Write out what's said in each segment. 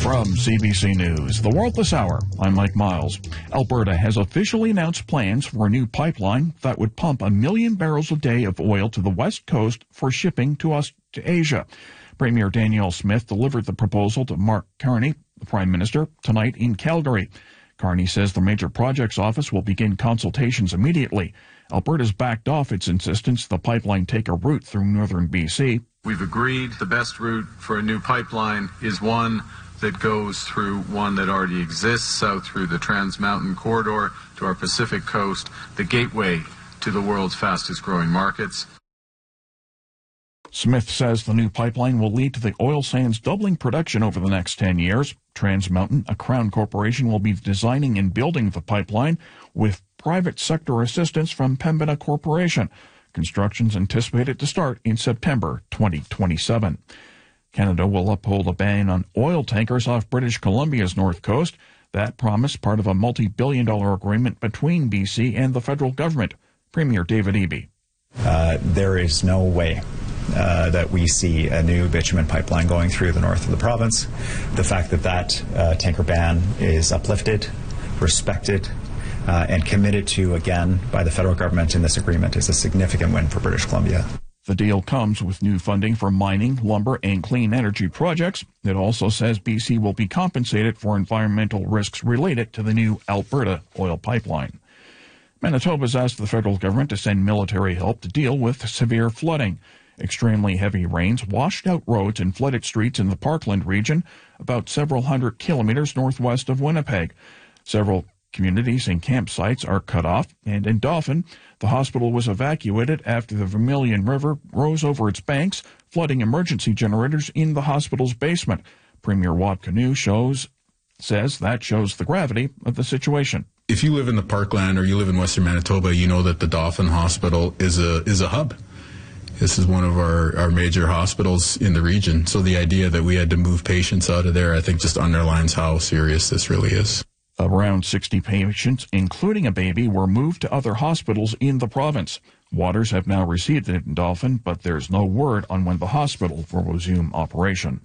From CBC News, The World This Hour, I'm Mike Miles. Alberta has officially announced plans for a new pipeline that would pump 1 million barrels a day of oil to the west coast for shipping to Asia. Premier Danielle Smith delivered the proposal to Mark Carney, the Prime Minister, tonight in Calgary. Carney says the Major Projects Office will begin consultations immediately. Alberta's backed off its insistence the pipeline take a route through northern BC. We've agreed the best route for a new pipeline is one that goes through one that already exists, south through the Trans Mountain Corridor to our Pacific coast, the gateway to the world's fastest growing markets. Smith says the new pipeline will lead to the oil sands doubling production over the next 10 years. Trans Mountain, a Crown corporation, will be designing and building the pipeline with private sector assistance from Pembina Corporation. Construction's anticipated to start in September 2027. Canada will uphold a ban on oil tankers off British Columbia's north coast. That promise part of a multi-billion-dollar agreement between BC and the federal government. Premier David Eby. There is no way that we see a new bitumen pipeline going through the north of the province. The fact that tanker ban is uplifted, respected, and committed to again by the federal government in this agreement is a significant win for British Columbia. The deal comes with new funding for mining, lumber, and clean energy projects. It also says BC will be compensated for environmental risks related to the new Alberta oil pipeline. Manitoba's asked the federal government to send military help to deal with severe flooding. Extremely heavy rains washed out roads and flooded streets in the Parkland region, about several hundred kilometers northwest of Winnipeg. Several communities and campsites are cut off, and in Dauphin, the hospital was evacuated after the Vermilion River rose over its banks, flooding emergency generators in the hospital's basement. Premier Wat Canoe says that shows the gravity of the situation. If you live in the Parkland or you live in Western Manitoba, you know that the Dauphin Hospital is a hub. This is one of our major hospitals in the region. So the idea that we had to move patients out of there, I think, just underlines how serious this really is. Around 60 patients, including a baby, were moved to other hospitals in the province. Waters have now receded in Dauphin, but there's no word on when the hospital will resume operation.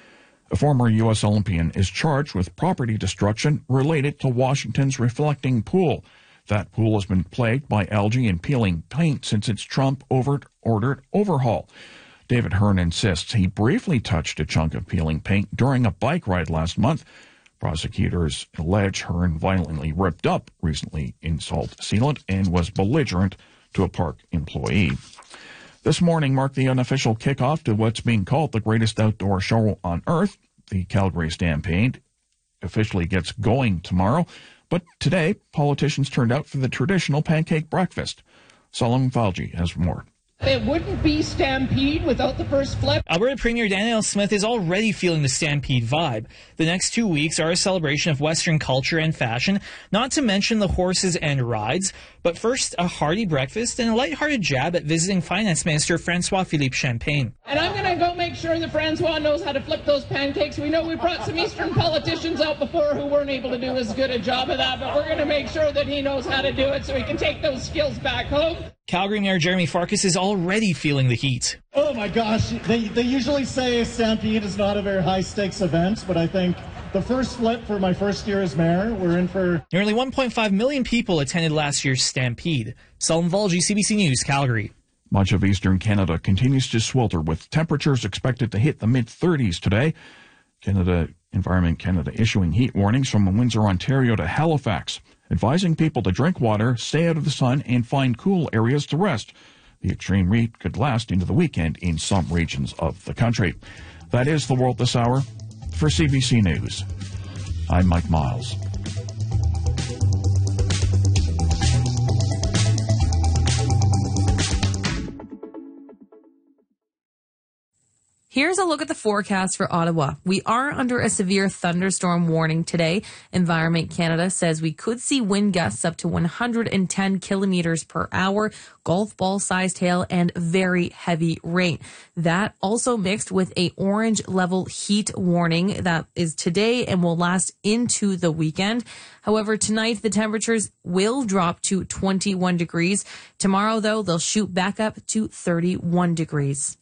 A former U.S. Olympian is charged with property destruction related to Washington's Reflecting Pool. That pool has been plagued by algae and peeling paint since its Trump-ordered overhaul. David Hearn insists he briefly touched a chunk of peeling paint during a bike ride last month. Prosecutors allege Hearn violently ripped up recently installed sealant and was belligerent to a park employee. This morning marked the unofficial kickoff to what's being called the greatest outdoor show on earth. The Calgary Stampede officially gets going tomorrow, but today politicians turned out for the traditional pancake breakfast. Salam Falji has more. It wouldn't be Stampede without the first flip. Alberta Premier Danielle Smith is already feeling the Stampede vibe. The next 2 weeks are a celebration of Western culture and fashion, not to mention the horses and rides. But first, a hearty breakfast and a lighthearted jab at visiting Finance Minister François-Philippe Champagne. And I'm going to go make sure that Francois knows how to flip those pancakes. We know we brought some Eastern politicians out before who weren't able to do as good a job of that, but we're going to make sure that he knows how to do it so he can take those skills back home. Calgary Mayor Jeremy Farkas is already feeling the heat. Oh my gosh, they usually say Stampede is not a very high-stakes event, but I think the first flip for my first year as mayor, we're in for... Nearly 1.5 million people attended last year's Stampede. Salam Valji, CBC News, Calgary. Much of eastern Canada continues to swelter with temperatures expected to hit the mid-30s today. Environment Canada issuing heat warnings from Windsor, Ontario to Halifax, advising people to drink water, stay out of the sun, and find cool areas to rest. The extreme heat could last into the weekend in some regions of the country. That is The World This Hour. For CBC News, I'm Mike Miles. Here's a look at the forecast for Ottawa. We are under a severe thunderstorm warning today. Environment Canada says we could see wind gusts up to 110 kilometers per hour, golf ball-sized hail, and very heavy rain. That also mixed with a orange level heat warning that is today and will last into the weekend. However, tonight the temperatures will drop to 21 degrees. Tomorrow, though, they'll shoot back up to 31 degrees.